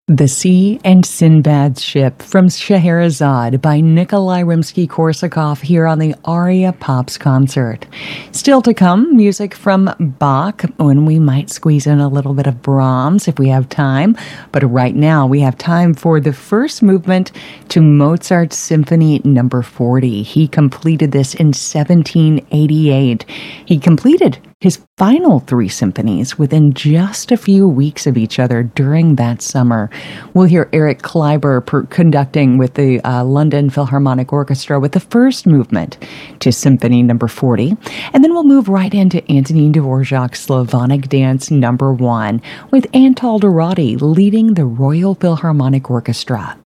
The Sea and Sinbad's Ship from Scheherazade by Nikolai Rimsky-Korsakov here on the Aria Pops concert. Still to come, music from Bach, when we might squeeze in a little bit of Brahms if we have time. But right now we have time for the first movement to Mozart's Symphony No. 40. He completed this in 1788. He completed his final three symphonies within just a few weeks of each other during that summer. We'll hear Eric Kleiber conducting with the London Philharmonic Orchestra with the first movement to Symphony No. 40. And then we'll move right into Antonin Dvorak's Slavonic Dance No. 1 with Antal Dorati leading the Royal Philharmonic Orchestra.